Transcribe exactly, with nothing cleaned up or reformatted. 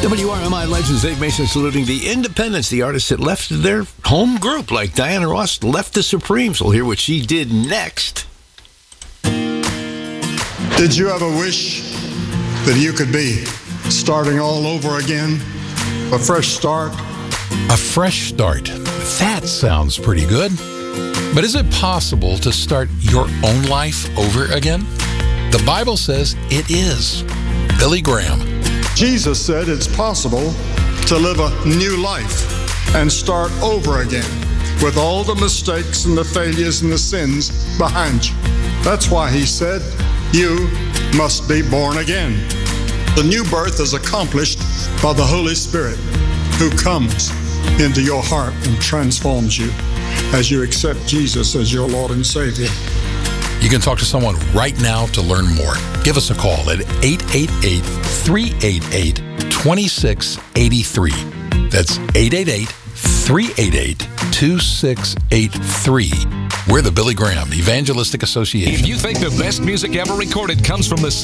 W R M I Legends, Dave Mason saluting the Independents, the artists that left their home group, like Diana Ross left the Supremes. We'll hear what she did next. Did you ever wish that you could be starting all over again? A fresh start? A fresh start. That sounds pretty good. But is it possible to start your own life over again? The Bible says it is. Billy Graham. Jesus said it's possible to live a new life and start over again with all the mistakes and the failures and the sins behind you. That's why he said, you must be born again. The new birth is accomplished by the Holy Spirit who comes into your heart and transforms you as you accept Jesus as your Lord and Savior. You can talk to someone right now to learn more. Give us a call at eight eight eight, three eight eight, two six eight three. That's eight eight eight, three eight eight, two six eight three. We're the Billy Graham Evangelistic Association. If you think the best music ever recorded comes from the